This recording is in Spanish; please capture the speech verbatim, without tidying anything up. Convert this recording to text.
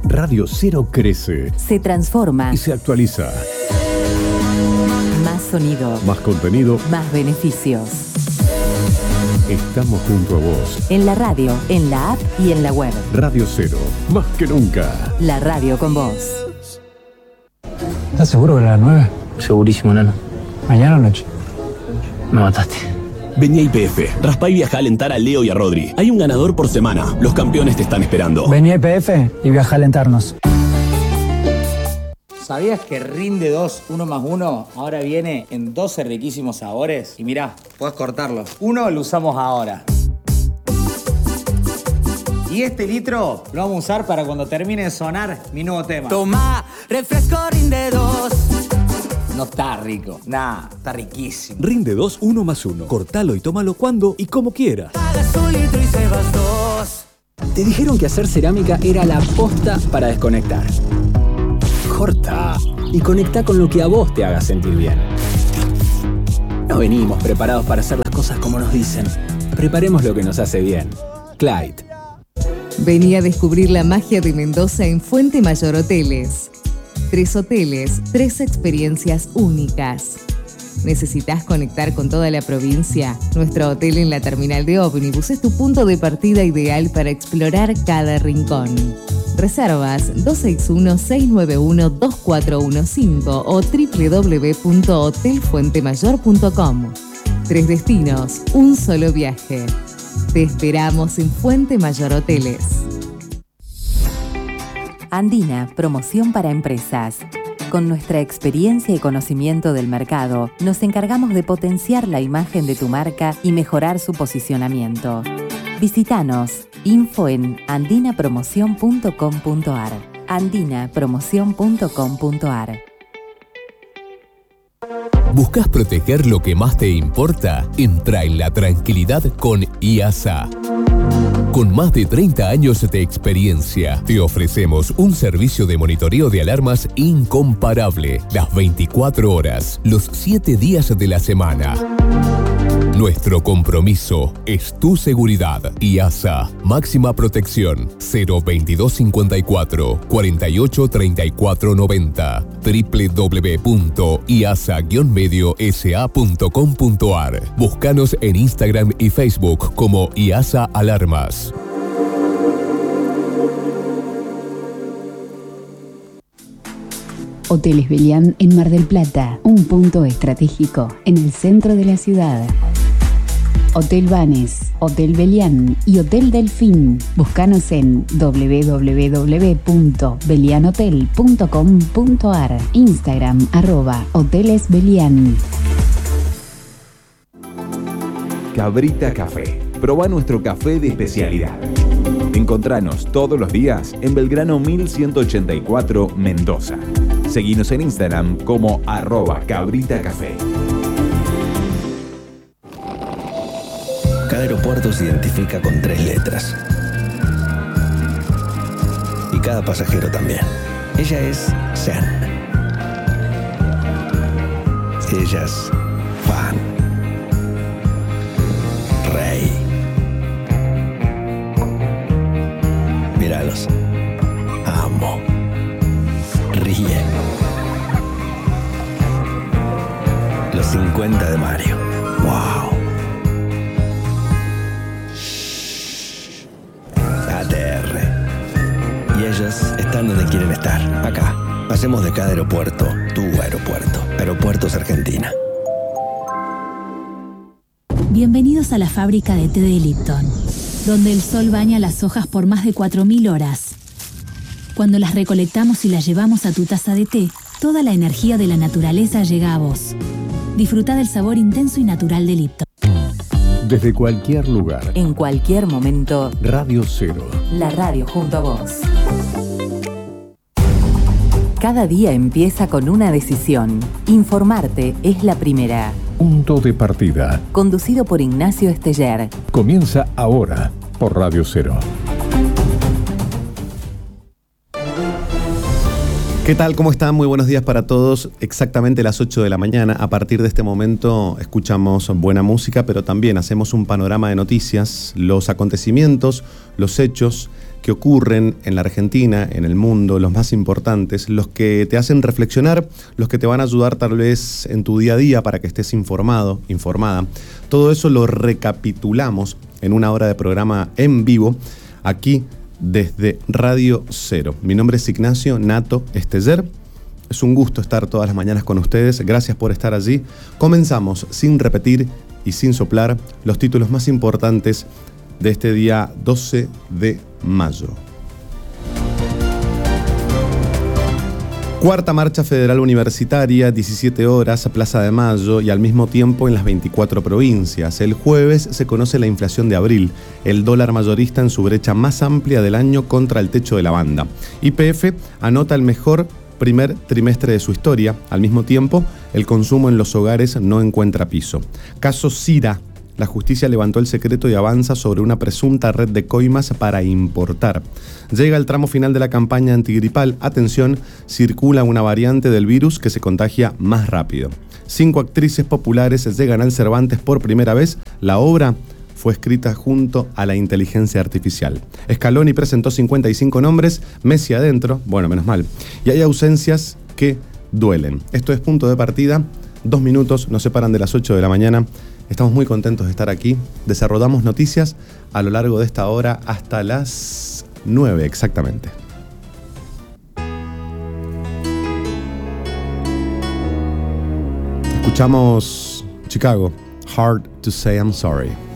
Radio Cero crece, se transforma y se actualiza. Más sonido, más contenido, más beneficios. Estamos junto a vos. En la radio, en la app y en la web. Radio Cero, más que nunca. La radio con vos. ¿Estás seguro que era las nueve? Segurísimo, nano. ¿Mañana o noche? Me mataste. Vení a I P F, raspá y viajá a alentar a Leo y a Rodri. Hay un ganador por semana. Los campeones te están esperando. Vení a I P F y viajá a alentarnos. ¿Sabías que Rinde dos, uno más uno ahora viene en doce riquísimos sabores? Y mirá, podés cortarlo. Uno lo usamos ahora. Y este litro lo vamos a usar para cuando termine de sonar mi nuevo tema. Toma, refresco Rinde dos. No está rico. Nah, está riquísimo. Rinde dos, uno más uno. Cortalo y tómalo cuando y como quieras. Pagas un litro y se vas dos. Te dijeron que hacer cerámica era la posta para desconectar. Corta y conecta con lo que a vos te haga sentir bien. No venimos preparados para hacer las cosas como nos dicen. Preparemos lo que nos hace bien. Clyde. Vení a descubrir la magia de Mendoza en Fuente Mayor Hoteles. Tres hoteles, tres experiencias únicas. ¿Necesitas conectar con toda la provincia? Nuestro hotel en la terminal de ómnibus es tu punto de partida ideal para explorar cada rincón. Reservas dos seis uno, seis nueve uno, dos cuatro uno cinco o doble u doble u doble u punto hotel fuente mayor punto com. Tres destinos, un solo viaje. Te esperamos en Fuente Mayor Hoteles. Andina, promoción para empresas. Con nuestra experiencia y conocimiento del mercado, nos encargamos de potenciar la imagen de tu marca y mejorar su posicionamiento. Visítanos, info en andina promoción punto com punto ar. andina promoción punto com punto ar. ¿Buscas proteger lo que más te importa? Entra en la tranquilidad con I A S A. Con más de treinta años de experiencia, te ofrecemos un servicio de monitoreo de alarmas incomparable, las veinticuatro horas, los siete días de la semana. Nuestro compromiso es tu seguridad. I A S A, máxima protección, cero veintidós cincuenta y cuatro, cuarenta y ocho treinta y cuatro noventa, doble u doble u doble u punto i a s a guion medio s a punto com punto ar. Búscanos en Instagram y Facebook como I A S A Alarmas. Hoteles Belián en Mar del Plata, un punto estratégico en el centro de la ciudad. Hotel Banes, Hotel Belián y Hotel Delfín. Búscanos en doble u doble u doble u punto belian hotel punto com punto ar. Instagram arroba Hoteles Belián. Cabrita Café. Probá nuestro café de especialidad. Encontranos todos los días en Belgrano mil ciento ochenta y cuatro, Mendoza. Seguinos en Instagram como arroba Cabrita Café. Cada aeropuerto se identifica con tres letras. Y cada pasajero también. Ella es Zen. Ella es Fan. Rey. Míralos. Amo. Ríe. Los cincuenta de Mario. ¡Wow! A T R. Y ellos están donde quieren estar. Acá. Hacemos de cada aeropuerto tu aeropuerto. Aeropuertos Argentina. Bienvenidos a la fábrica de té de Lipton, donde el sol baña las hojas por más de cuatro mil horas. Cuando las recolectamos y las llevamos a tu taza de té, toda la energía de la naturaleza llega a vos. Disfruta del sabor intenso y natural de Lipton. Desde cualquier lugar, en cualquier momento, Radio Cero. La radio junto a vos. Cada día empieza con una decisión. Informarte es la primera. Punto de partida. Conducido por Ignacio Esteller. Comienza ahora por Radio Cero. ¿Qué tal? ¿Cómo están? Muy buenos días para todos. Exactamente las ocho de la mañana. A partir de este momento escuchamos buena música, pero también hacemos un panorama de noticias, los acontecimientos, los hechos que ocurren en la Argentina, en el mundo, los más importantes, los que te hacen reflexionar, los que te van a ayudar tal vez en tu día a día para que estés informado, informada. Todo eso lo recapitulamos en una hora de programa en vivo, aquí desde Radio Cero. Mi nombre es Ignacio Nato Esteller. Es un gusto estar todas las mañanas con ustedes. Gracias por estar allí. Comenzamos sin repetir y sin soplar los títulos más importantes de este día doce de mayo. Cuarta marcha federal universitaria, diecisiete horas, Plaza de Mayo y al mismo tiempo en las veinticuatro provincias. El jueves se conoce la inflación de abril, el dólar mayorista en su brecha más amplia del año contra el techo de la banda. Y P F anota el mejor primer trimestre de su historia. Al mismo tiempo, el consumo en los hogares no encuentra piso. Caso Cira. La justicia levantó el secreto y avanza sobre una presunta red de coimas para importar. Llega el tramo final de la campaña antigripal. Atención, circula una variante del virus que se contagia más rápido. Cinco actrices populares llegan al Cervantes por primera vez. La obra fue escrita junto a la inteligencia artificial. Scaloni presentó cincuenta y cinco nombres, Messi adentro, bueno, menos mal. Y hay ausencias que duelen. Esto es Punto de Partida. Dos minutos nos separan de las ocho de la mañana. Estamos muy contentos de estar aquí. Desarrollamos noticias a lo largo de esta hora hasta las nueve exactamente. Escuchamos Chicago, Hard to Say I'm Sorry.